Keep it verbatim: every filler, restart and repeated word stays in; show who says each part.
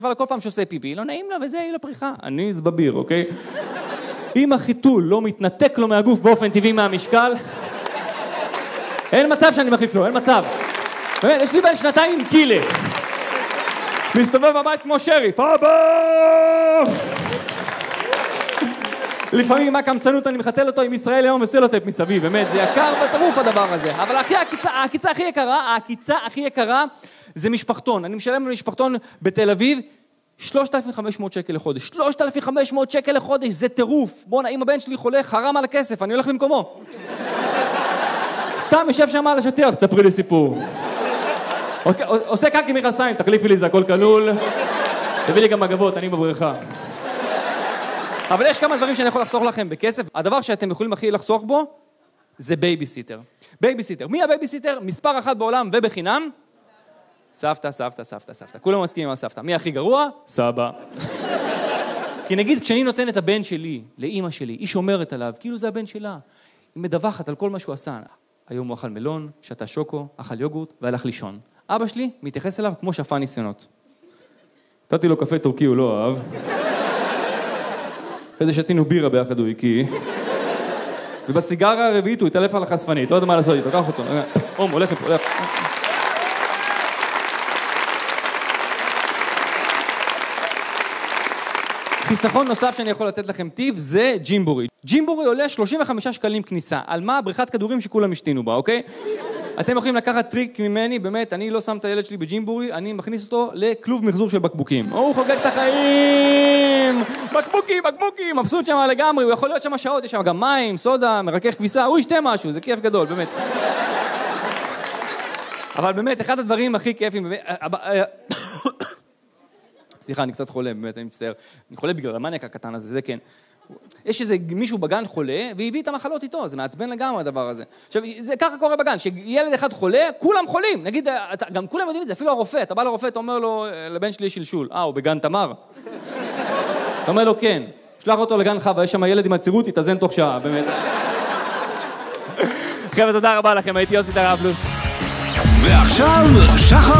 Speaker 1: אבל כל פעם שעושה פיפי, לא נעים לה וזה, היא לפריחה. אני זבביר, אוקיי? אם החיתול לא מתנתק לו מהגוף באופן טבעי מהמשקל, אין מצב שאני מחליף לו, אין מצב. באמת, יש לי בן שנתיים עם קילה. מסתובב בבית כמו שריף. אבא! לפעמים מה קמצנות אני מחתל אותו עם ישראל היום וסלוטייפ מסביב, באמת, זה יקר בטירוף הדבר הזה. אבל הכי, הקיצה, הקיצה הכי יקרה, הקיצה הכי יקרה זה משפחתון. אני משלם למשפחתון בתל אביב שלושת אלפים וחמש מאות שקל לחודש. שלושת אלפים וחמש מאות שקל לחודש, זה טירוף. בוא'נה, אם הבן שלי חולה, חרם על הכסף, אני הולך במקומו. סתם יושב שם על השטיח, תספרי לי סיפור. עושה קקי מכנסיים, תחליפי לי, זה הכל כלול. תביא לי גם מגבות, אני בבריכה. אבל יש כמה דברים שאני יכול לחסוך לכם בכסף. הדבר שאתם יכולים הכי לחסוך בו, זה בייביסיטר. בייביסיטר. מי הבייביסיטר? מספר אחת בעולם ובחינם. סבתא, סבתא, סבתא, סבתא. כולם מסכימים על סבתא. מי הכי גרוע? סבא. כי נגיד, כשאני נותן את הבן שלי, לאמא שלי, היא שומרת עליו, כאילו זה הבן שלה. היא מדווחת על כל מה שהוא עשה. היום הוא אכל מלון, שתה שוקו, אכל יוגורט והלך לישון. אבא שלי מתייחס אליו כמו שפע ניסיונות. נתתי לו קפה טורקי, הוא לא אהב. אחרי זה שתינו בירה ביחד הוא הקיא. ובסיגרה הרביעית הוא התעלף על החשפנית, לא יודע מה לעשות איתו, קח אותו. אום, הולך לפה, הולך. חיסכון נוסף שאני יכול לתת לכם טיפ זה ג'ימבורי. ג'ימבורי עולה שלושים וחמישה שקלים כניסה. על מה? בריכת כדורים שכולם השתינו בה, אוקיי? אתם יכולים לקחת טריק ממני, באמת, אני לא שם את הילד שלי בג'ימבורי, אני מכניס אותו לכלוב מחזור של בקבוקים. הוא חוגג את החיים! בקבוקים, בקבוקים! מבסוט שם לגמרי, הוא יכול להיות שם שעות, יש שם גם מים, סודה, מרכך כביסה, הוא ישתה משהו, זה כיף גדול, באמת. אבל באמת, אחד הדברים הכי כיפים, באמת... סליחה, אני קצת חולה, באמת, אני מצטער. אני חולה בגלל המניאק הקטן הזה, זה כן. יש איזה מישהו בגן חולה, והביא את המחלות איתו, זה מעצבן לגמרי הדבר הזה. עכשיו, זה ככה קורה בגן, שילד אחד חולה, כולם חולים. נגיד, גם כולם יודעים את זה, אפילו הרופא, אתה בא לרופא, אתה אומר לו, לבן שלי יש שלשול. אה, הוא בגן תמר? אתה אומר לו, כן. שלח אותו לגן חווה, יש שם ילד עם הצירות, יתאזן תוך שעה, באמת. חבר'ה, תודה רבה לכם, הייתי יוסי טרפלוס.
Speaker 2: ועכשיו, שחר